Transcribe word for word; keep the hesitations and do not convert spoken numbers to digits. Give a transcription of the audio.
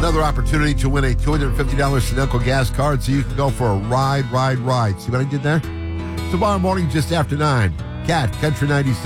another opportunity to win a two hundred fifty dollars Sunoco gas card so you can go for a ride, ride, ride. See what I did there? Tomorrow morning, just after nine, Cat Country ninety-six.